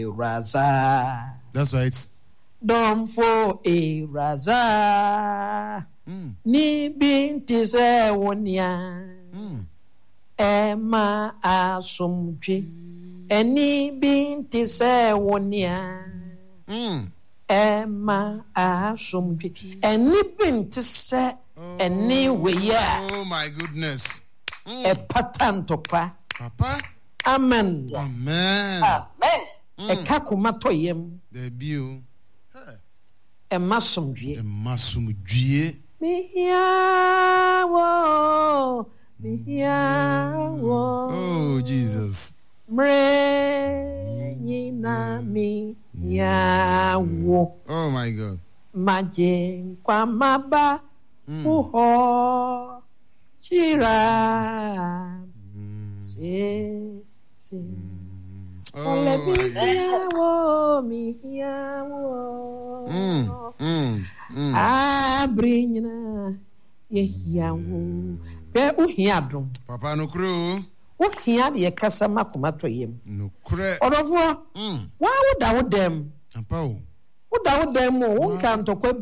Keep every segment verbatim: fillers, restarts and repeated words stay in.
Raza. That's right. Don't for a Raza. Mm. Ni binti se wonya. Mm. Emma asumji. Eni binti se wonya. Mm. Emma asumji. Eni binti se eni weya. Oh my goodness. Mm. E patan topa. Papa. Amen. Amen. Amen. E kakuma toyem. The bill. E masumdwie. E masumdwie. Miyawo. Miyawo. Oh Jesus. Mre nyina miyawo. Oh my God. Maje kwa maba. Mm. Uho. Chira. Mm. Se. Se. Oh, miyawo. Miyawo. Mm. Mm. Mm. Abrinyina. Yehiyawo. Be uhiadum. Papa no kro. Uhia de kasa makoma toyem. No kre. Odofo. Mm. Wa woda wodem. Papa o. Woda wodem o, wonka ntokwa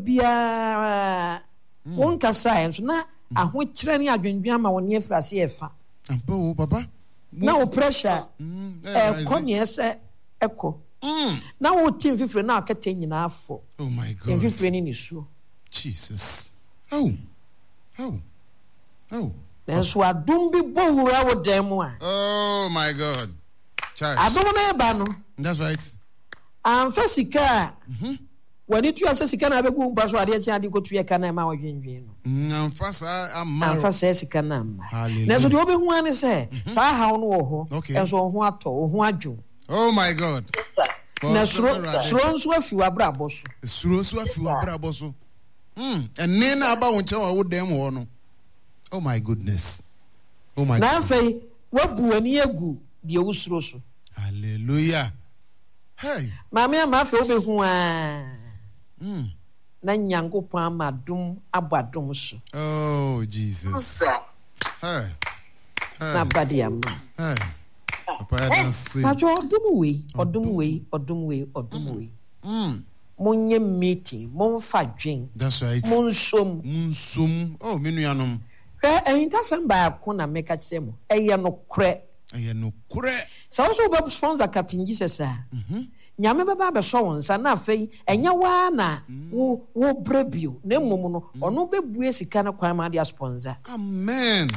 bia. Wonka science na ahokyere ne adwendwen ama woni afase efa. Papa o, papa. Na o pressure. Mm. E konye se eko. Mm. Na wo team fifre na akata nyina afo. Oh my God. En fifre ni nisuo. Jesus. Oh. Oh. Oh. Nenso adum bi bowura wo dem a. Oh my God. Child. Adum na eba no. That's right. Amfa sika. Mhm. Wani tu asa sika na abegu mpa so ade kya ade ko tu ye kana ma wodwenwen no. Amfa sa amaro. Amfa sa sika na ma. Nenso de obehu ani se sa hawo no wo ho. Enso ho ato, ho adwo. Oh my God. Na suro suro nso afi wa bra boso. Suro nso afi wa bra boso. Mm. Enne na aba wo nche wa wo dem wo no. Oh my goodness. Oh my God. Na fei wabu ani egu de usuro so. Hallelujah. Hey. Mama ama fei obehu a. Mm. Na Nyankopon amadum abadum so. Oh Jesus. Hey. Hey. Na badi ama. Hey. Papa I don't see. Pajo odum we, odum we, odum we, odum we. Mm. Monye meeting, mon fa dwen. That's right. Mon som. Mon som. Oh, menuanom. Eh, eh, intasem ba ko na meka kire mo. Eye no kre. Eye no kre. So so be sponsor Captain Jesus ah. Mhm. Nyame baba be so won sa na afei enya wa na wo wo brebio na mmom no ono bebue sika na kwan ma dia sponsor. Amen.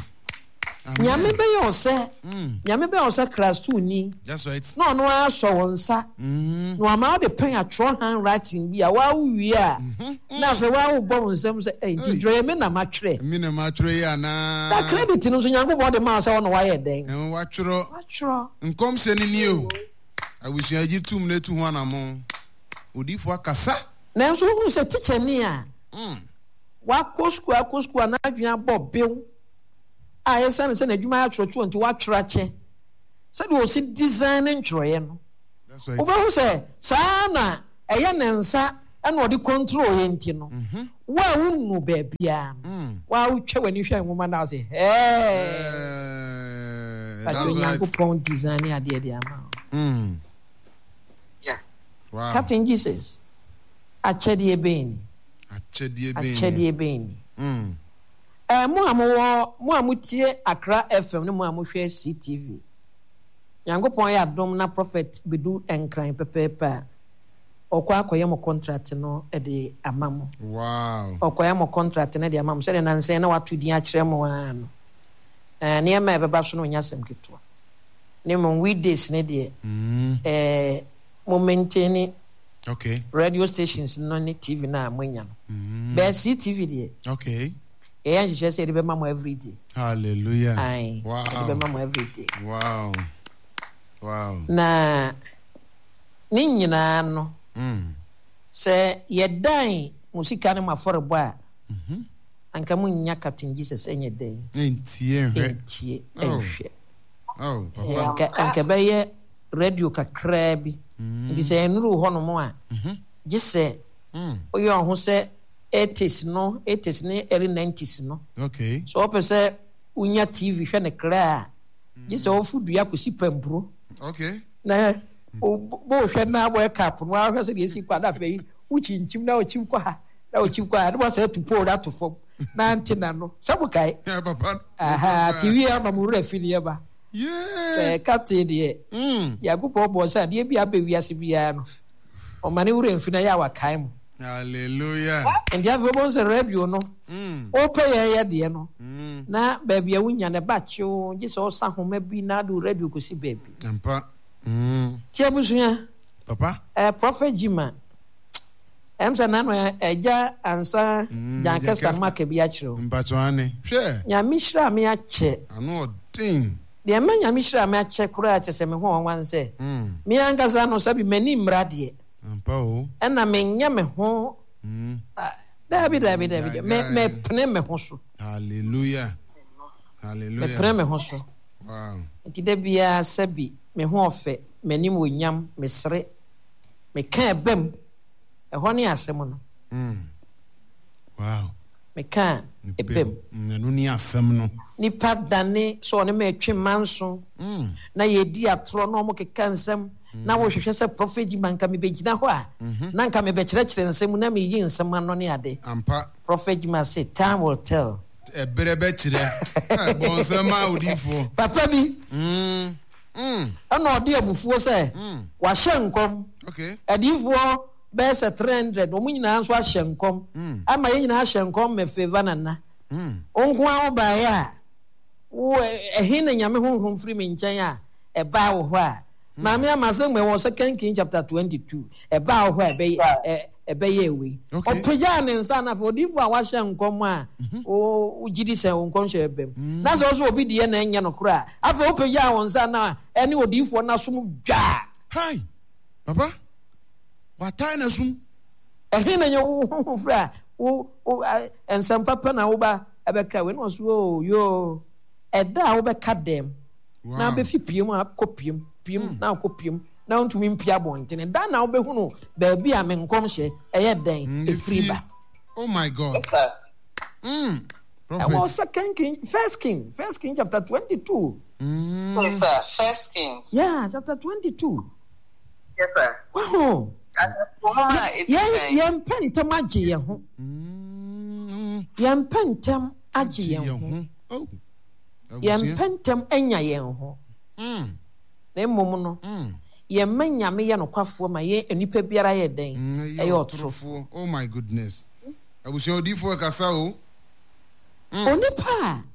Nyame be yo se. Nyame be yo se Christu ni. That's right. No no aso won sa. Mhm. No ama de pen atro handwriting bi a wa wi a. Na afei wa wo bo nsem se eh didre me na matwre. Me na matwre ya na. That credit no so nyango bo de ma se won wa ye den. En wa twro. Wa twro. Nkom se ni ni o. Awusu aji tum na tu ho anamo. Odifo akasa. Na nso hu se teacher ni a. Mm. Wa kosku akosku na adwan bobew. A yesa ne se na adwuma atwotwo nti wa twra che. Se de o si design ntwoye no. That's right. Over say sa na eye ne nsa na odi control ye nti no. Mhm. Wa wunu ba bia. Wa utwe wani hwe nwoma na say hey. That's right. Go pon design ade ade ama. Mm. Yeah. Wow. Captain Jesus. Achede ebeni. Achede ebeni. Achede ebeni. Mm. Eh mo amowo mo amutie Accra F M ne mo amuhwe C T V. Nyankopon ya dom na prophet bedu enkran pepepa. Okwa akoye mo contract no e de amamo. Wow. Okoye mo contract na de amamo se de nanse na watu din a kire mo ano. Eh ne ma beba so no nyasem keto. Ne mo weekdays ne de eh mo maintain. Okay. Radio stations no ne T V na amanya no. Mm. Be C T V de. Okay. E anje je se de be mamo every day. Hallelujah. Aye. Wow. De be mamo every day. Wow. Wow. Na ni nyina no. Mm. Se yedan musika ne maforebo a. Mhm. Anka munya Captain Jesus enye den. Entie hwe. Entie ehwe. Oh, papa. Anka anka be ye radio kakra bi. Ndi se enuru ho no mo a. Mhm. Gise. Mm. Oyo ho se eighties no, eighties ne early nineties no. Okay. So opese unya T V hwe ne kra. Gise o fudu ya kosi pembro. Okay. Na o bo hwe na boy cap no ahwe se de esi kwa da fe uchi nchim na ochi kwa ha na ochi kwa no say to pour that to form na antina no sabukai Yeah, papa. aha tiwi ya ma mu refili ba Yeah. eh captain de Mm. ya go bo bo sa de bia be wiase bia no o mane wure mfina ya wakai mu Hallelujah. and ya bo se radio no Mm. o pe ye ye de no Mm. na baby awunya ne ba chiu je so sa homa bi na do radio ko si baby Ampa. Mm. ti abusuya Papa. eh prophet Jima em sa na no eja ansa Jankesta market bi a chiro Mpatwane. Hwe. nya mishra me a che Ano ding. de ma nya mishra me a che kura a che se me ho wan se Mm. me angaza no sabi mani mrade Ampa o. ena me nya me ho Mm. dabi dabi dabi me me pne me ho so Hallelujah. me Hallelujah. pne me ho so Wow. ti de bia sabi me ho ofe mani mo nyam me sere me ka bem e ho ne asem no Mm. Wow. me ka e bem Nanu ni asem no. nipa dane so ne me twe manso Mm. na yedi atro no mo keka nsem na wo hwehwe se prophet Jima nka me begina ho a na nka me be kyerɛkyerɛ nsem na me yi nsem ano ne ade Ampa. prophet Jima say time will tell Ebere be kire. Eh bonsema odifo. papa bi Mm. Mm. ana ɔde abufuo sɛ Mm. wahyɛ nkɔm Okay. adiifoɔ bɛyɛ sɛ three hundred ɔmo nyinaa nso ahyɛ nkɔm ama yɛn nyinaa ahyɛ nkɔm mɛ favor nana Mm. onko a wobaeɛ a wo ɛhe na nyame honhom firi me nkyɛn a ɛbaa wo hɔ a maame ama sɛ mɛ wɔ second king chapter twenty-two ɛbaa wo hɔ a ɛbɛyɛ ɛ- ɛbɛyɛ ewe Okay. ɔpagyaa ne nsa na afei odiifoɔ a wahyɛ nkɔm a wo wogye di sɛ wo nkɔm hyɛ ɛbɛm na sɛ wo so obi deɛ na ɛnyɛ no korɔ a afei wopagyaa wo nsa na ɛne odiifoɔ no asom dwaa Hi. Papa. Watai na sum. ɛhe na nyɛ wo honhom firi a wo wo a- nsɛm papa na woba ɛbɛka wei na ɔso o yo ɛda a wobɛka dɛm Wow. na bɛfi piem a kɔ piem piem na akɔ piem na wontumi mpia abɔntene da na wobɛhunu baabi a me nkɔm hyɛ ɛyɛ dɛn ɛfiri ba Oh my God. Mm. ɛwɔ Prophet. second king first king first king chapter twenty-two Mm. Yes, sir. First Kings. yeah chapter twenty-two Yes, sir. wow And the woman is yɛn saying, yɛmpɛ ntɛm agye yɛn ho Mm. yɛmpɛ ntɛm agye yɛn ho Oh. yɛmpɛ ntɛm anya yɛn ho Mm. na mmom no Mm. yɛmma nyame yɛ nokwafoɔ ma yɛ nipa biara yɛ dɛn Mm. ɛyɛ ɔtorofo Oh my goodness. Abusua odifo kasa o. onipa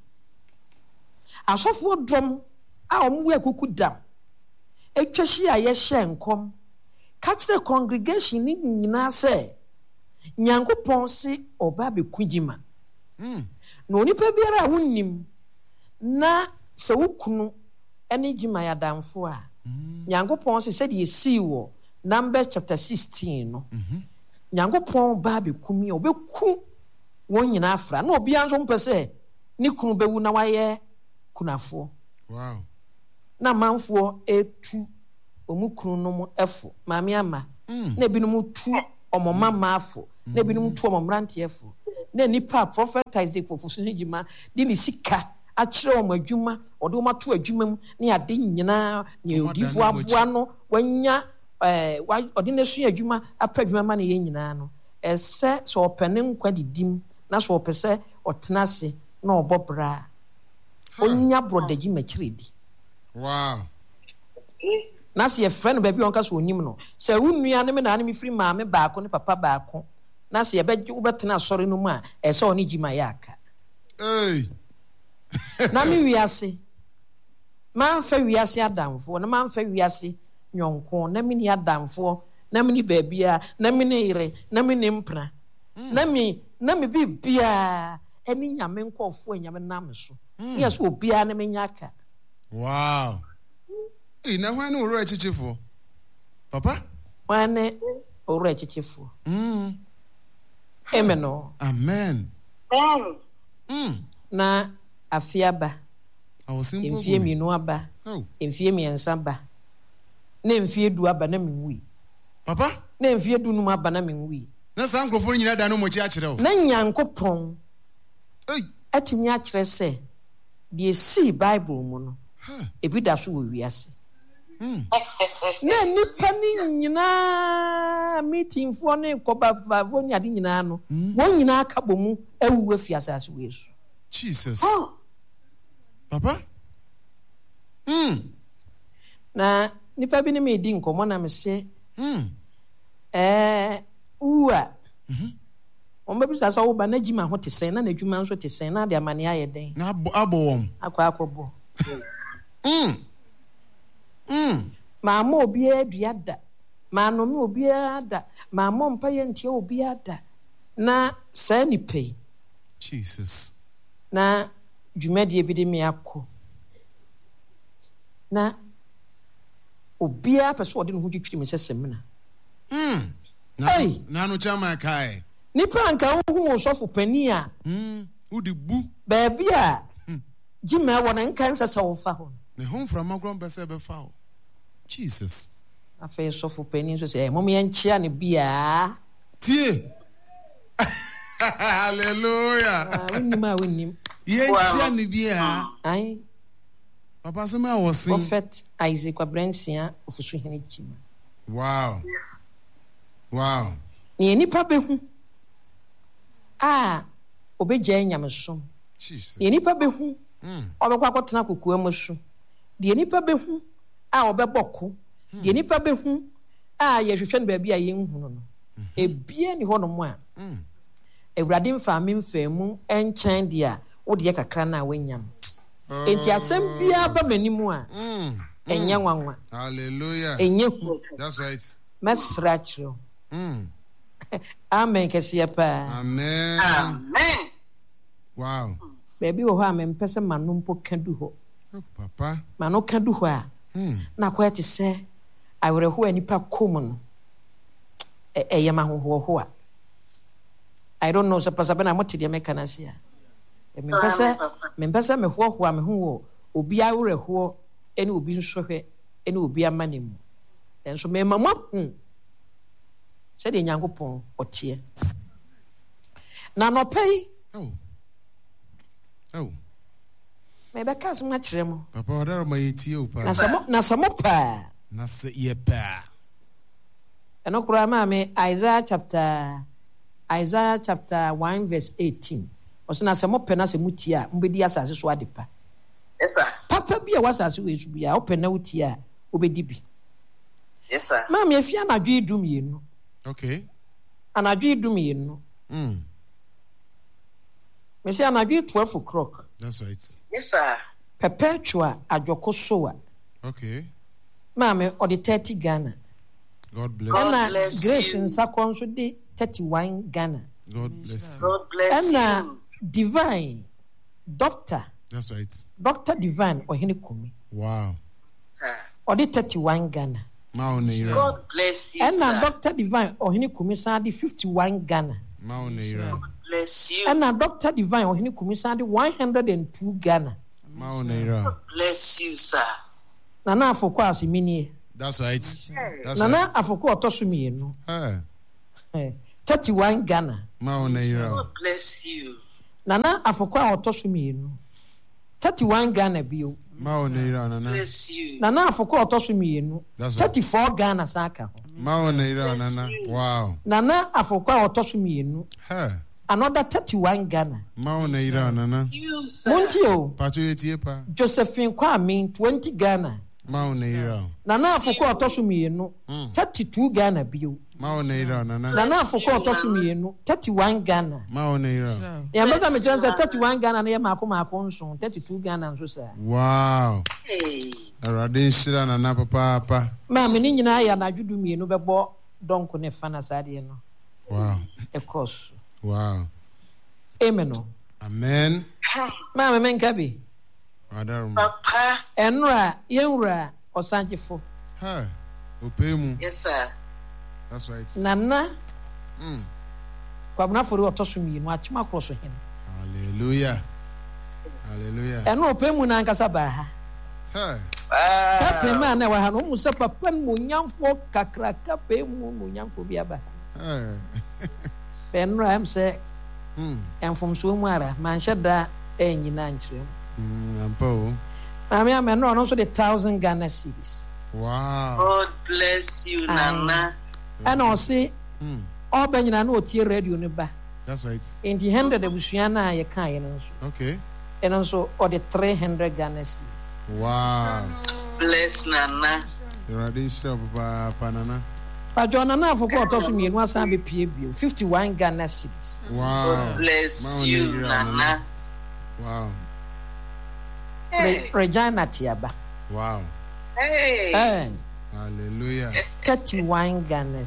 a asɔfoɔ dɔm a ɔmo wɔ akuku dam atwa hyia a yɛhyɛ nkɔm ka kyerɛ congregation ne nyinaa sɛ nyankopɔn se ɔba abɛku Jima Mm. na onipa biara a wonnim na sɛ wo kunu ne Jima yɛ adamfo a nyankopɔn se sɛdeɛ ɛsii wɔ Numbers chapter sixteen no nyankopɔn ba abɛkum yi a ɔbɛku wɔn nyinaa afra na obiara nso mpɛ sɛ ne kunu bɛwu na wayɛ kunafoɔ Wow. na amanfoɔ etu ɔmo kunu no mu ɛfo maame ama na ebinom tu ɔmo mama afo na ebinom tu ɔmo mmeranteɛ afo na nipa a prophetize fofo so ne Jima de ne sika akyerɛ ɔmo adwuma ɔde ɔmo ato adwuma mu ne ade nyinaa ne Ɔmo odiifo adane aboa no wanya ɛɛ wa ɔde ne so adwuma apɛ adwuma ma ne yɛ nyinaa no ɛsɛ sɛ ɔpɛ ne nkwa didim na sɛ ɔpɛ sɛ ɔtena ase na ɔbɔ bra onya brodagyi makyerɛ di Wow. na sɛ yɛfrɛ no baabi a ɔnka sɛ ɔnim no sɛ wo nnua ne me naa ne me firi maame baako ne papa baako na sɛ yɛbɛgye wobɛtena asɔre no mu a ɛsɛ ɔne Jima yɛ aka Hey. na me wiase mamfa wiase adamfoɔ na mamfa wiase nyɔnko na mene adamfoɔ na mene baabia na mene yere na mene mpena na me na me biribiaa ɛne nyame nkɔɔfoɔ a nyame nam so ne yɛ sɛ obiara ne menya aka Wow. Hey, na hwan ne woro achichifo? Papa? wane ne owura akyekyefoɔ Mm. amen no Amen. Amen. Mm. na afe aba I was simple. mfie mmienu aba Oh. mfie mmiɛnsa aba na mfie du aba na menwui Papa? na mfie du num aba na menwui Na saa nkurɔfoɔ no nyinaa da no mmɔkyi akyerɛ wo. na nyankopɔn Hey. atumi akyerɛ sɛ deɛ sii bible mu no Huh. ebi da so wɔ wiase na nipa ni nyinaa meeting for ne koba vavo ni ade nyinaa no won nyinaa ka bomu awu afi asase we so Jesus papa mm na nipa bi ni me di nkomo na me se mm eh uwa mhm on be bisa so wo ba na jima ho te sen na na dwuma nso te sen na de amane aye den na abo wom akwa akobo mm mm maama obi aduada maano me obi ada maama mpa ye ntie obi ada na sa ni pay Jesus na dwumadi bi de me akọ na obi a pese ode no ho twitwiri me sesem na mm hey na no chama kai nipa nka hu sofo pani a mm udi bu ba bia jima wona nka nsesa wo fa ho ne hom from magron bese be fa o Jesus afa sofo pani so say mom ye nchia ne bia tie hallelujah winnim a winnim ye nchia ne bia ai papa se me awosin prophet Isaac Abransia ofusu hene jima wow wow ni nipa behu ah obegya nyamesom Jesus ni nipa behu mm obekwa akotena kokoa masu de nipa behu a obeboko de nipa behu a ye hwehwe ne ba bia ye nhunu no ebie ni ho no mo a mm ewurade mfa me mfa mu enchan dia wo de kakra na wanyam enti asem bia ba manimu a mm enye nwanwa hallelujah enye hu that's right mesra chiro mm amen kesiya pa amen Amen. wow baby wo ha me mpese manu mpo kadu ho papa manu kadu ho a mm na kwa ti se awere ho anipa kom no e eyema ho ho ho a I don't know suppose abena moti de meka na sia me mpese me mpese me ho ho a me ho wo obi awere ho ene obi nsohwe ene obi amanemu enso me mama hu se de nyankopon otie na no pay oh oh me be ka so ma kire mo papa odaro ma yeti o pa na samo na samo pa na se ye pa eno kura ma me Isaiah chapter Isaiah chapter one verse eighteen oso na samo pa na se mutia mbedi asase so adepa Yes, sir. papa bi a wasase we su bia open na utia obedi bi Yes, sir. ma me afia na dwe dum yenu okay anadwe dum yenu mm me say anadwe twelve o'clock that's right Yes, sir. perpetua adwoko soa okay ma me odi thirty Ghana God bless God na bless Grace you. Nsakon so de thirty-one Ghana God bless you God bless and you. Divine Doctor that's right Doctor Divine ohene kumi wow Sir. odi thirty-one Ghana ma ona ira God bless you, and sir. Doctor Divine ohene kumi sa de fifty-one Ghana ma ona ira God bless you. and Doctor Divine ohene kumi sa de one hundred two Ghana ma ona ira God bless you, sir. na na afoko asiminie that's right that's na right na afoko otoso mienu eh thirty-one Ghana ma ona ira God bless you. na na afoko a otoso mienu thirty-one Ghana bio ma ona ira na na Bless you. na na afoko otoso mienu That's right. thirty-four Ghana saka ho ma ona ira na na wow na na afoko a otoso mienu eh another thirty-one Ghana ma ona ira na na You, sir. monti o pato yetie pa Josephine Kwame twenty Ghana ma ona ira na na afoko a otoso mienu thirty-two Ghana bio ma ona ira na na na na afoko a otoso mienu thirty-one Ghana ma ona ira ya mbeza me tell thirty-one Ghana na ya mako mako nso thirty-two Ghana nso sa wow Hey. arade shira na na papa pa ma me ni nyina ya na adwudu mienu bebo donko ne fa na sade no wow ekos wow amen o amen ma me menka bi adarum Papa. enra yenra osanjefo ha opemu Yes, sir. that's right nana mm kwabna fori otoso mienu achima kroso hen hallelujah hallelujah eno opemu na nkasa ba ha ha Ah. kapten ma na wa ha no musa papa mo nyamfo kakraka pe mu no nyamfo bi aba ha enra am se mm enfom so mu ara man hyeda enyina nkyerem mm ampa o na me am no no so the one thousand Ghana cedis Wow. God bless you, Nana. ɛna ɔse Mm. ɔba nyinaa na ɔtie radio no ba That's right. nti hundred abusua no a yɛkaeɛ no nso Okay. ɛno nso ɔde three hundred Ghana cedis. Wow. Bless Nana. You're a dish of Panana. Pajo Nana afọ kọ ọtọ so mmienu asan bepie bio fifty-one Ghana cedis. Wow. God bless you, Nana. Wow. Hey. Regina Tiaba. Wow. Hey. Eh, Hallelujah. thirty-one Ghana